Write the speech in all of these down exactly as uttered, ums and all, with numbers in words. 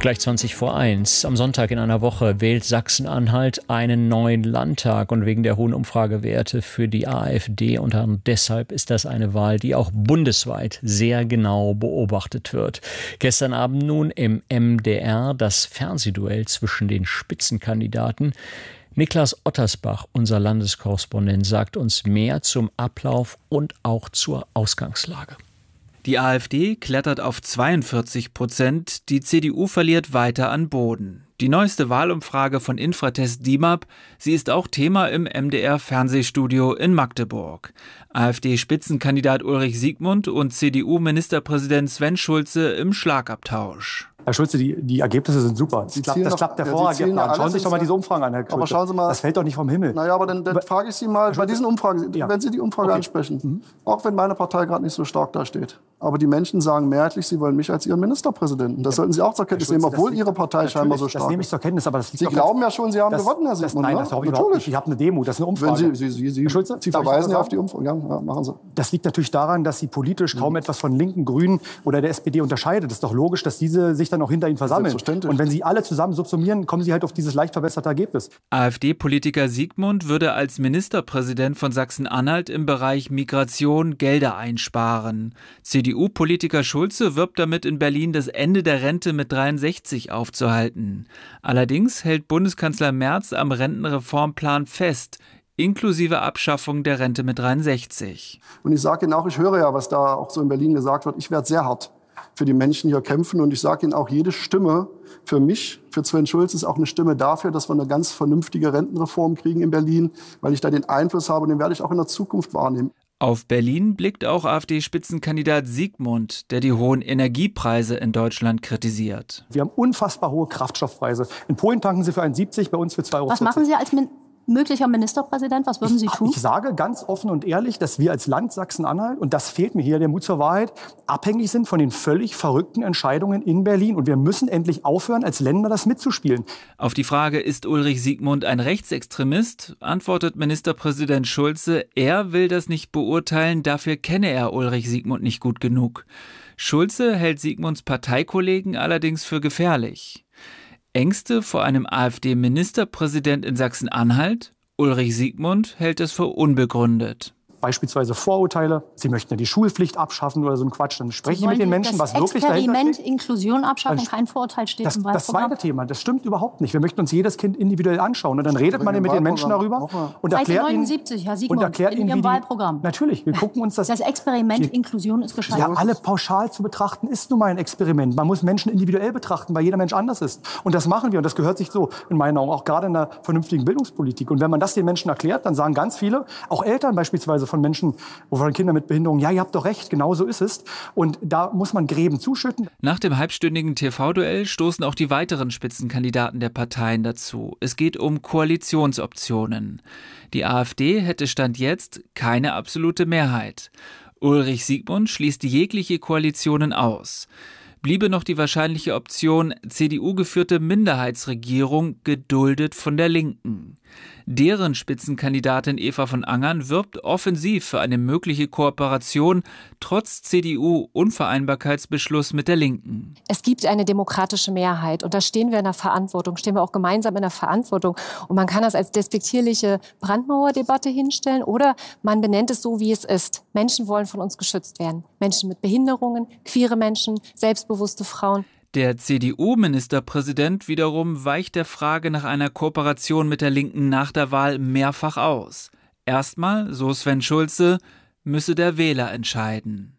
Gleich zwanzig vor eins. Am Sonntag in einer Woche wählt Sachsen-Anhalt einen neuen Landtag. Und wegen der hohen Umfragewerte für die AfD unter anderem deshalb ist das eine Wahl, die auch bundesweit sehr genau beobachtet wird. Gestern Abend nun im M D R das Fernsehduell zwischen den Spitzenkandidaten. Niklas Ottersbach, unser Landeskorrespondent, sagt uns mehr zum Ablauf und auch zur Ausgangslage. Die AfD klettert auf zweiundvierzig Prozent, die C D U verliert weiter an Boden. Die neueste Wahlumfrage von Infratest D I M A P, sie ist auch Thema im M D R-Fernsehstudio in Magdeburg. AfD-Spitzenkandidat Ulrich Siegmund und C D U-Ministerpräsident Sven Schulze im Schlagabtausch. Herr Schulze, die, die Ergebnisse sind super. Das klappt, das klappt hervorragend. Ja, schauen Sie sich doch mal diese Umfragen an, Herr Schulze. Aber schauen Sie mal, das fällt doch nicht vom Himmel. Naja, aber dann, dann frage ich Sie mal, bei diesen Umfragen, ja. wenn Sie die Umfrage okay. ansprechen, mhm. auch wenn meine Partei gerade nicht so stark dasteht, aber die Menschen sagen mehrheitlich, sie wollen mich als ihren Ministerpräsidenten. Das ja. sollten Sie auch zur Kenntnis nehmen, obwohl Ihre Partei scheinbar so stark ist. Das nehme ich zur Kenntnis, aber das liegt Sie glauben ja schon, Sie haben das, gewonnen, Herr Siegmund. Nein, das glaube ich überhaupt nicht. Ich habe eine Demo, das ist eine Umfrage. Wenn Sie, Sie, Sie, Sie, Schulze, Sie verweisen ja auf die Umfrage. Ja, ja, machen Sie. Das liegt natürlich daran, dass Sie politisch mhm. kaum etwas von Linken, Grünen oder der S P D unterscheidet. Es ist doch logisch, dass diese sich dann auch hinter Ihnen versammeln. Und wenn Sie alle zusammen subsumieren, kommen Sie halt auf dieses leicht verbesserte Ergebnis. AfD-Politiker Siegmund würde als Ministerpräsident von Sachsen-Anhalt im Bereich Migration Gelder einsparen. C D U-Politiker Schulze wirbt damit, in Berlin das Ende der Rente mit dreiundsechzig aufzuhalten. Allerdings hält Bundeskanzler Merz am Rentenreformplan fest, inklusive Abschaffung der Rente mit dreiundsechzig. Und ich sage Ihnen auch, ich höre ja, was da auch so in Berlin gesagt wird, ich werde sehr hart für die Menschen hier kämpfen. Und ich sage Ihnen auch, jede Stimme für mich, für Sven Schulze, ist auch eine Stimme dafür, dass wir eine ganz vernünftige Rentenreform kriegen in Berlin, weil ich da den Einfluss habe und den werde ich auch in der Zukunft wahrnehmen. Auf Berlin blickt auch AfD-Spitzenkandidat Siegmund, der die hohen Energiepreise in Deutschland kritisiert. Wir haben unfassbar hohe Kraftstoffpreise. In Polen tanken Sie für eins Komma siebzig, bei uns für zwei Euro. Was machen Sie als Min- möglicher Ministerpräsident? Was würden Sie tun? Ich sage ganz offen und ehrlich, dass wir als Land Sachsen-Anhalt, und das fehlt mir hier, der Mut zur Wahrheit, abhängig sind von den völlig verrückten Entscheidungen in Berlin. Und wir müssen endlich aufhören, als Länder das mitzuspielen. Auf die Frage, ist Ulrich Siegmund ein Rechtsextremist, antwortet Ministerpräsident Schulze, er will das nicht beurteilen, dafür kenne er Ulrich Siegmund nicht gut genug. Schulze hält Siegmunds Parteikollegen allerdings für gefährlich. Ängste vor einem AfD-Ministerpräsident in Sachsen-Anhalt? Ulrich Siegmund hält es für unbegründet. Beispielsweise Vorurteile, Sie möchten ja die Schulpflicht abschaffen oder so ein Quatsch. Dann spreche ich mit den Menschen, was wirklich dahinter steht. Experiment, Inklusion abschaffen, kein Vorurteil steht das, im Wahlprogramm. Das zweite Thema, das stimmt überhaupt nicht. Wir möchten uns jedes Kind individuell anschauen. Und dann redet man mit den Menschen darüber und erklärt ihnen, Herr Siegmund, und erklärt in ihnen, Ihrem wie die, Wahlprogramm. Natürlich, wir gucken uns das... Das Experiment die, Inklusion ist gescheitert. Ja, alle pauschal zu betrachten ist nun mal ein Experiment. Man muss Menschen individuell betrachten, weil jeder Mensch anders ist. Und das machen wir. Und das gehört sich so, in meinen Augen, auch gerade in einer vernünftigen Bildungspolitik. Und wenn man das den Menschen erklärt, dann sagen ganz viele, auch Eltern beispielsweise von Menschen, von Kindern mit Behinderung, ja, ihr habt doch recht, genau so ist es. Und da muss man Gräben zuschütten. Nach dem halbstündigen T V-Duell stoßen auch die weiteren Spitzenkandidaten der Parteien dazu. Es geht um Koalitionsoptionen. Die AfD hätte Stand jetzt keine absolute Mehrheit. Ulrich Siegmund schließt jegliche Koalitionen aus. Bliebe noch die wahrscheinliche Option C D U-geführte Minderheitsregierung, geduldet von der Linken. Deren Spitzenkandidatin Eva von Angern wirbt offensiv für eine mögliche Kooperation trotz C D U-Unvereinbarkeitsbeschluss mit der Linken. Es gibt eine demokratische Mehrheit und da stehen wir in der Verantwortung, stehen wir auch gemeinsam in der Verantwortung. Und man kann das als despektierliche Brandmauerdebatte hinstellen oder man benennt es so, wie es ist. Menschen wollen von uns geschützt werden. Menschen mit Behinderungen, queere Menschen, selbstbewusste Frauen. Der C D U-Ministerpräsident wiederum weicht der Frage nach einer Kooperation mit der Linken nach der Wahl mehrfach aus. Erstmal, so Sven Schulze, müsse der Wähler entscheiden.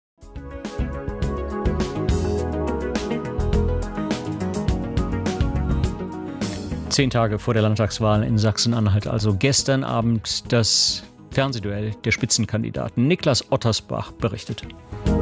Zehn Tage vor der Landtagswahl in Sachsen-Anhalt, also gestern Abend, das Fernsehduell der Spitzenkandidaten. Niklas Ottersbach berichtete.